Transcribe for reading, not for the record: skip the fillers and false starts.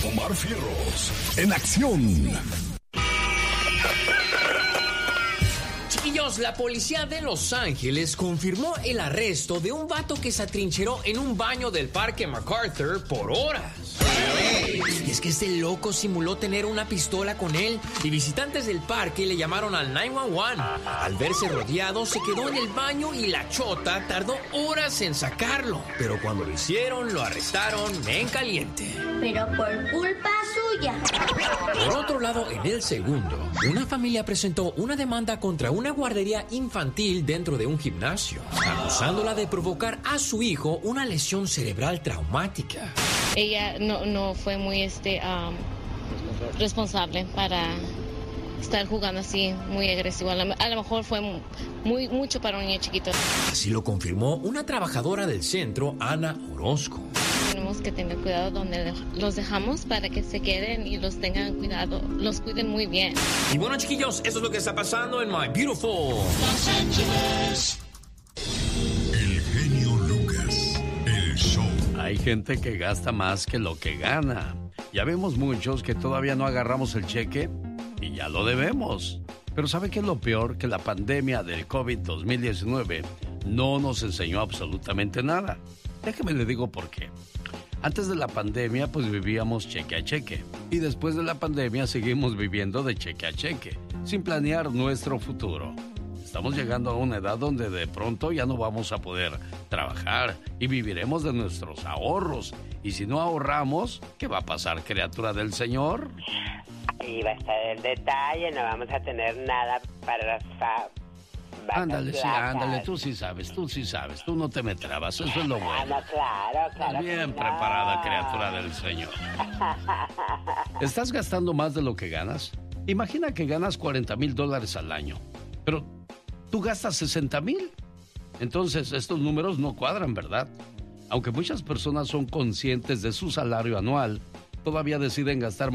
Omar Fierros, en acción. Chiquillos, la policía de Los Ángeles confirmó el arresto de un vato que se atrincheró en un baño del parque MacArthur por horas. Y es que este loco simuló tener una pistola con él y visitantes del parque le llamaron al 911. Al verse rodeado, se quedó en el baño y la chota tardó horas en sacarlo. Pero cuando lo hicieron, lo arrestaron en caliente. Pero por culpa suya. Por otro lado, en el segundo, una familia presentó una demanda contra una guardería infantil dentro de un gimnasio, acusándola de provocar a su hijo una lesión cerebral traumática. Ella no fue muy responsable para estar jugando así, muy agresivo. A lo mejor fue mucho para un niño chiquito. Así lo confirmó una trabajadora del centro, Ana Orozco. Tenemos que tener cuidado donde los dejamos para que se queden y los tengan cuidado, los cuiden muy bien. Y bueno, chiquillos, eso es lo que está pasando en My Beautiful Los Ángeles. El genio Lucas, el show. Hay gente que gasta más que lo que gana. Ya vemos muchos que todavía no agarramos el cheque y ya lo debemos. Pero ¿sabe qué es lo peor? Que la pandemia del COVID-2019 no nos enseñó absolutamente nada. Déjeme le digo por qué. Antes de la pandemia, pues vivíamos cheque a cheque. Y después de la pandemia seguimos viviendo de cheque a cheque, sin planear nuestro futuro. Estamos llegando a una edad donde de pronto ya no vamos a poder trabajar y viviremos de nuestros ahorros. Y si no ahorramos, ¿qué va a pasar, criatura del Señor? Ahí va a estar el detalle, no vamos a tener nada para las ándale, sí, ándale, tú sí sabes, tú no te me trabas, eso es lo bueno. No, claro. Estás bien preparada, criatura del Señor. ¿Estás gastando más de lo que ganas? Imagina que ganas $40,000 al año, pero tú gastas $60,000. Entonces, estos números no cuadran, ¿verdad? Aunque muchas personas son conscientes de su salario anual, todavía deciden gastar